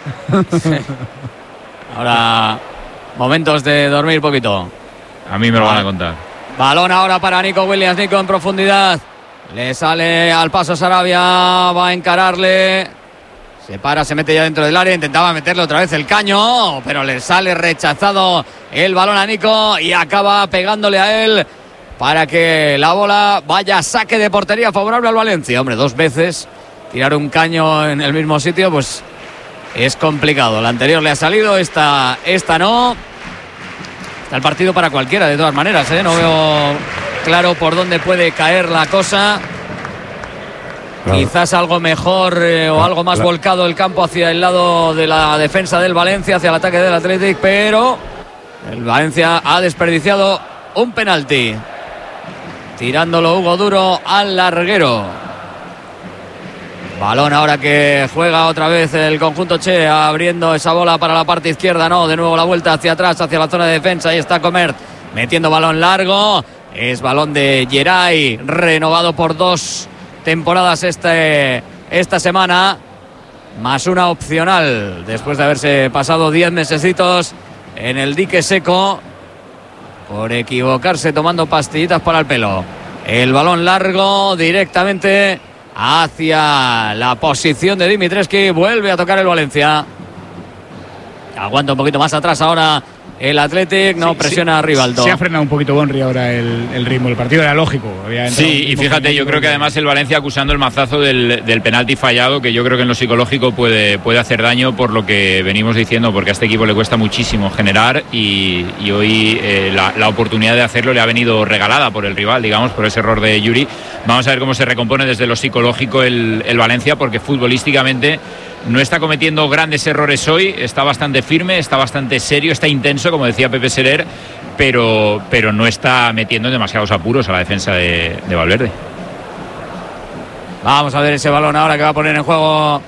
Ahora, momentos de dormir poquito. A mí me lo van a contar. Balón ahora para Nico Williams. Nico en profundidad. Le sale al paso Sarabia. Va a encararle. Se para, se mete ya dentro del área. Intentaba meterle otra vez el caño, pero le sale rechazado el balón a Nico y acaba pegándole a él para que la bola vaya a saque de portería favorable al Valencia. Hombre, dos veces tirar un caño en el mismo sitio, pues es complicado. La anterior le ha salido, esta, esta no. Está el partido para cualquiera, de todas maneras, ¿eh? No veo claro por dónde puede caer la cosa. Claro. Quizás algo mejor eh, o algo más la... volcado el campo hacia el lado de la defensa del Valencia, hacia el ataque del Athletic, pero el Valencia ha desperdiciado un penalti. Tirándolo Hugo Duro al larguero. Balón ahora que juega otra vez el conjunto Che, abriendo esa bola para la parte izquierda. No, de nuevo la vuelta hacia atrás, hacia la zona de defensa. Ahí está Comert metiendo balón largo. Es balón de Geray, renovado por dos temporadas este, esta semana, más una opcional después de haberse pasado diez mesecitos en el dique seco por equivocarse tomando pastillitas para el pelo. El balón largo directamente hacia la posición de Dimitrescu. Vuelve a tocar el Valencia. Aguanta un poquito más atrás ahora el Athletic, no sí, presiona sí, a Rivaldo. Se ha frenado un poquito Bonri ahora el, el ritmo del partido, era lógico. Sí, y fíjate, yo creo que además el Valencia acusando el mazazo del, del penalti fallado, que yo creo que en lo psicológico puede, puede hacer daño por lo que venimos diciendo, porque a este equipo le cuesta muchísimo generar y, y hoy eh, la, la oportunidad de hacerlo le ha venido regalada por el rival, digamos, por ese error de Yuri. Vamos a ver cómo se recompone desde lo psicológico el, el Valencia, porque futbolísticamente no está cometiendo grandes errores hoy, está bastante firme, está bastante serio, está intenso, como decía Pepe Serer, pero, pero no está metiendo en demasiados apuros a la defensa de, de Valverde. Vamos a ver ese balón ahora que va a poner en juego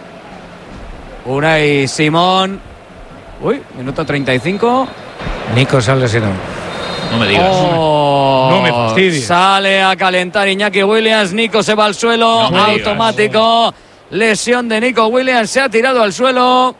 Unai Simón. Uy, minuto treinta y cinco. Nico sale si no. No me digas. Oh, no me fastidies. Sale a calentar Iñaki Williams. Nico se va al suelo, no automático. Digas. Lesión de Nico Williams, se ha tirado al suelo.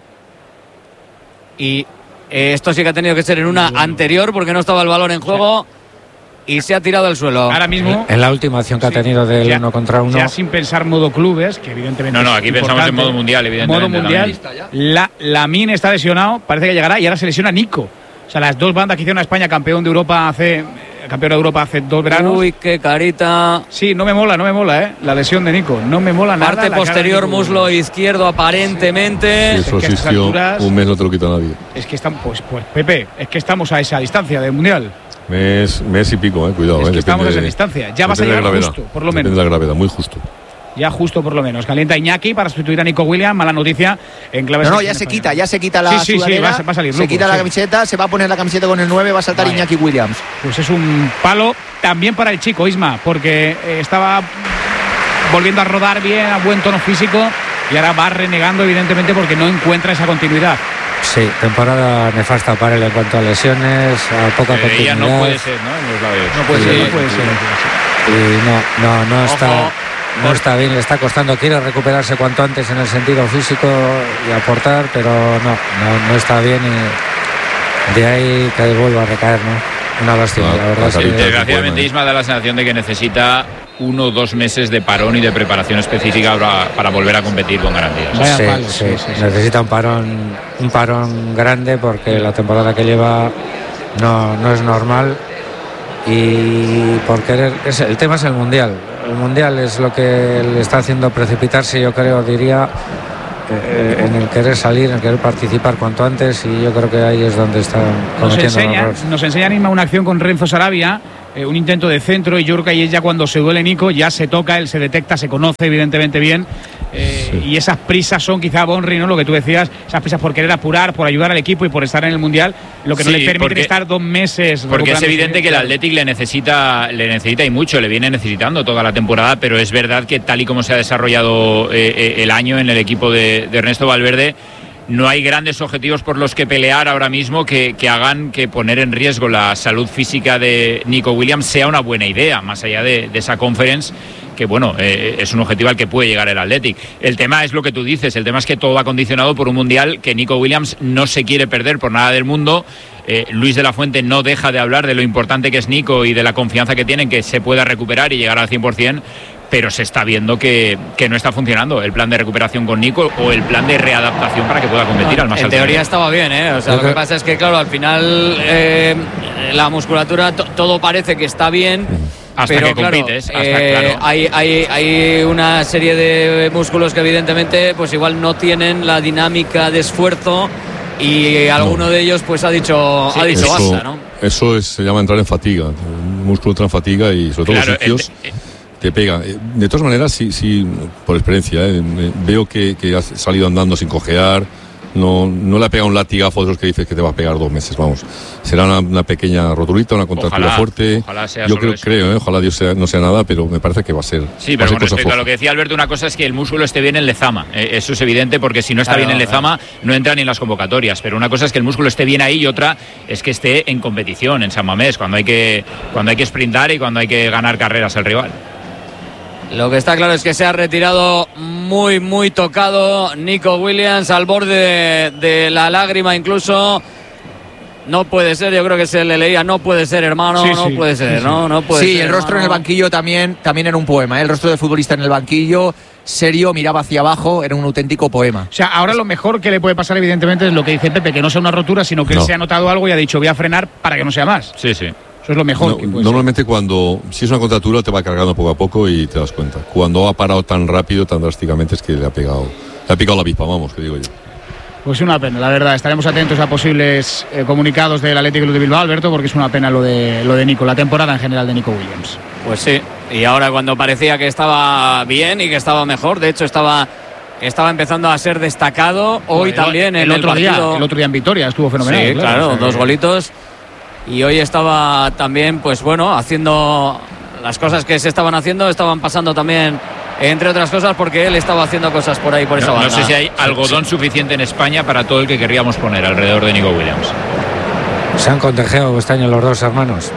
Y eh, esto sí que ha tenido que ser en una anterior porque no estaba el balón en juego. Y se ha tirado al suelo. Ahora mismo. En la última acción que sí, ha tenido del ya, uno contra uno. Ya sin pensar modo clubes, que evidentemente. No, no, aquí pensamos en modo mundial, evidentemente. Modo mundial. La, Lamine está lesionado, parece que llegará y ahora se lesiona Nico. O sea, las dos bandas que hicieron a España campeón de Europa hace. Campeón de Europa hace dos veranos. Uy, qué carita. Sí, no me mola, no me mola, ¿eh? La lesión de Nico. No me mola nada. Parte posterior, muslo izquierdo, aparentemente. Sí, eso asistió un mes, no te lo quita nadie. Es que estamos, pues, pues, Pepe, es que estamos a esa distancia del Mundial. Mes, mes y pico, eh, cuidado. Es eh, que estamos a esa distancia. Ya vas a llegar justo, por lo menos. Depende de la gravedad, muy justo. Ya justo por lo menos. Calienta Iñaki para sustituir a Nico Williams. Mala noticia en clave. No, no, ya se quita, ya se quita la sí, sí, sudadera, sí, va, va a salir se loco, quita la sí. camiseta, se va a poner la camiseta con el nueve, va a saltar Vaya. Iñaki Williams. Pues es un palo también para el chico Isma, porque eh, estaba volviendo a rodar bien, a buen tono físico, y ahora va renegando evidentemente porque no encuentra esa continuidad. Sí, temporada nefasta para él en cuanto a lesiones, a poca Pero continuidad. no puede ser, ¿no? En los labios. No puede sí, ser, no puede ser. Y no, no, no está... Ojo. No está bien, le está costando, quiere recuperarse cuanto antes en el sentido físico y aportar, pero no, no, no está bien y de ahí que vuelva a recaer, ¿no? una lástima, la, la verdad. Sí, desgraciadamente Isma da la sensación de que necesita uno o dos meses de parón y de preparación específica para, para volver a competir con garantías. Sí, sí, sí, sí, necesita un parón, un parón grande porque la temporada que lleva no, no es normal y por querer, es, el tema es el Mundial. El Mundial es lo que le está haciendo precipitarse, yo creo, diría, eh, en el querer salir, en el querer participar cuanto antes, y yo creo que ahí es donde está cometiendo errores. Nos enseña Nima una acción con Renzo Sarabia, eh, un intento de centro, y yo creo que ahí es ya cuando se duele Nico, ya se toca, él se detecta, se conoce evidentemente bien, eh, sí. Y esas prisas son quizá, Bonri, ¿no? Lo que tú decías, esas prisas por querer apurar, por ayudar al equipo y por estar en el Mundial, lo que sí, no le permite porque, estar dos meses. Porque es evidente que el Athletic le necesita, le necesita y mucho, le viene necesitando toda la temporada, pero es verdad que tal y como se ha desarrollado eh, el año en el equipo de, de Ernesto Valverde, no hay grandes objetivos por los que pelear ahora mismo que, que hagan que poner en riesgo la salud física de Nico Williams sea una buena idea, más allá de, de esa conference, que bueno, eh, es un objetivo al que puede llegar el Athletic. El tema es lo que tú dices, el tema es que todo va condicionado por un Mundial que Nico Williams no se quiere perder por nada del mundo. Eh, Luis de la Fuente no deja de hablar de lo importante que es Nico y de la confianza que tiene en que se pueda recuperar y llegar al cien por ciento, pero se está viendo que, que no está funcionando el plan de recuperación con Nico o el plan de readaptación para que pueda competir no, al más en alto. En teoría estaba bien, ¿eh? O sea, lo que pasa es que, claro, al final eh, la musculatura, to, todo parece que está bien. Hasta pero, que claro, compites, hasta, eh, claro. Hay, hay, hay una serie de músculos que evidentemente pues igual no tienen la dinámica de esfuerzo y alguno no. de ellos pues ha dicho, sí, ha dicho eso, basta, ¿no? Eso es, se llama entrar en fatiga. Un músculo entra en fatiga y sobre todo claro, los sitios el, el, te pega. De todas maneras, sí, sí, por experiencia, ¿eh? veo que, que has salido andando sin cojear. No, no le ha pegado un latigazo de esos que dices que te va a pegar dos meses, vamos. Será una, una pequeña roturita, una contractura ojalá, fuerte. Ojalá sea Yo creo, eso. creo ¿eh? ojalá Dios sea, no sea nada, pero me parece que va a ser. Sí, pero con respecto a lo que decía Alberto, una cosa es que el músculo esté bien en Lezama. Eh, eso es evidente porque si no está claro, bien en Lezama, claro. no entra ni en las convocatorias. Pero una cosa es que el músculo esté bien ahí y otra es que esté en competición, en San Mamés, cuando hay que, cuando hay que sprintar y cuando hay que ganar carreras al rival. Lo que está claro es que se ha retirado muy, muy tocado Nico Williams, al borde de, de la lágrima incluso. No puede ser, yo creo que se le leía, no puede ser, hermano, sí, no sí, puede ser, sí, ¿no? No puede sí, ser, el rostro hermano. En el banquillo también, también era un poema, ¿eh? El rostro del futbolista en el banquillo, serio, miraba hacia abajo, era un auténtico poema. O sea, ahora lo mejor que le puede pasar evidentemente es lo que dice Pepe, que no sea una rotura, sino que no. él se ha notado algo y ha dicho voy a frenar para que no sea más. Sí, sí. Eso es lo mejor. No, que puede normalmente ser. Cuando, si es una contratura, te va cargando poco a poco y te das cuenta. Cuando ha parado tan rápido, tan drásticamente, es que le ha pegado, le ha picado la avispa, vamos, que digo yo. Pues una pena, la verdad. Estaremos atentos a posibles eh, comunicados del Athletic Club de Bilbao, Alberto, porque es una pena lo de, lo de Nico, la temporada en general de Nico Williams. Pues sí, y ahora cuando parecía que estaba bien y que estaba mejor, de hecho estaba... Estaba empezando a ser destacado hoy el, también el en otro el partido. Día, el otro día en Vitoria estuvo fenomenal. Sí, claro, claro o sea, dos que... golitos. Y hoy estaba también, pues bueno, haciendo las cosas que se estaban haciendo, estaban pasando también, entre otras cosas, porque él estaba haciendo cosas por ahí, por no, esa banda. No sé si hay algodón sí. suficiente en España para todo el que querríamos poner alrededor de Nico Williams. Se han contagiado este año los dos hermanos.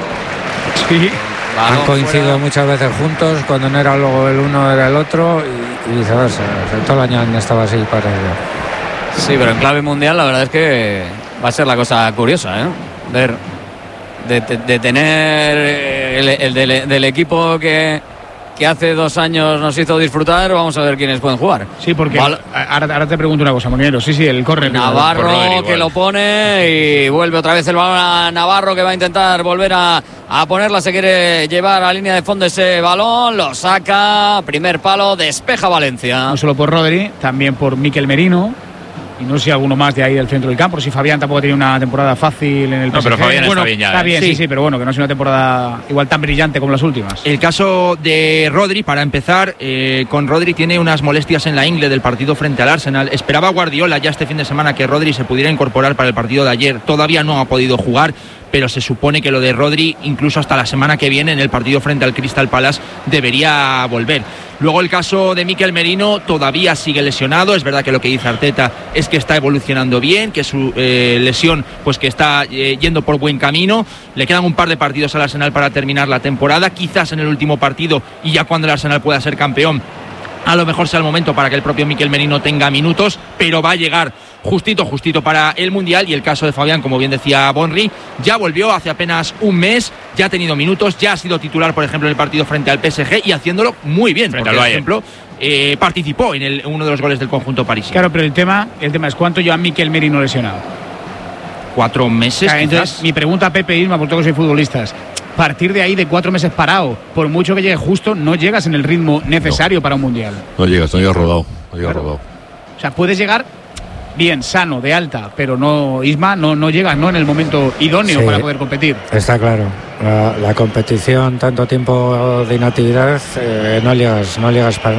Sí. Han coincidido fuera. muchas veces juntos, cuando no era luego el uno era el otro y, y viceversa. O sea, todo el año han estado así para ello. Sí, pero en clave mundial la verdad es que va a ser la cosa curiosa, ¿eh? Ver, de, de, de tener el, el del, del equipo que, que hace dos años nos hizo disfrutar, vamos a ver quiénes pueden jugar. Sí, porque Val- ahora, ahora te pregunto una cosa, Monero. Sí, sí, el corre. Navarro Rodri, que lo pone y vuelve otra vez el balón a Navarro, que va a intentar volver a, a ponerla, se quiere llevar a línea de fondo ese balón, lo saca, primer palo, despeja Valencia. No solo por Rodri, también por Mikel Merino. Y no sé si alguno más de ahí del centro del campo. Si Fabián tampoco ha tenido una temporada fácil en el P S G. No, pero Fabián bueno, está bien ya. Está bien, sí. sí, sí, pero bueno, que no ha sido una temporada igual tan brillante como las últimas. El caso de Rodri, para empezar, eh, con Rodri tiene unas molestias en la ingle del partido frente al Arsenal. Esperaba Guardiola ya este fin de semana que Rodri se pudiera incorporar para el partido de ayer. Todavía no ha podido jugar, pero se supone que lo de Rodri, incluso hasta la semana que viene, en el partido frente al Crystal Palace, debería volver. Luego el caso de Mikel Merino todavía sigue lesionado. Es verdad que lo que dice Arteta es que está evolucionando bien, que su eh, lesión pues que está eh, yendo por buen camino. Le quedan un par de partidos al Arsenal para terminar la temporada. Quizás en el último partido y ya cuando el Arsenal pueda ser campeón, a lo mejor sea el momento para que el propio Mikel Merino tenga minutos, pero va a llegar justito, justito para el Mundial. Y el caso de Fabián, como bien decía Bonri, ya volvió hace apenas un mes, ya ha tenido minutos, ya ha sido titular, por ejemplo, en el partido frente al P S G y haciéndolo muy bien. Frente porque, por ejemplo, eh, participó en el, uno de los goles del conjunto parisino. Claro, pero el tema, el tema es cuánto lleva Mikel Merino lesionado. Cuatro meses. Claro, entonces, mi pregunta a Pepe Isma, por todo que soy futbolistas. Partir de ahí de cuatro meses parado, por mucho que llegue justo, no llegas en el ritmo necesario no. para un mundial. No llegas, no llegas rodado. No llegas claro. rodado. O sea, puedes llegar bien, sano, de alta, pero no, Isma, no, no llegas ¿no? en el momento idóneo sí, para poder competir. Está claro. La, la competición, tanto tiempo de inactividad, eh, no llegas, no llegas para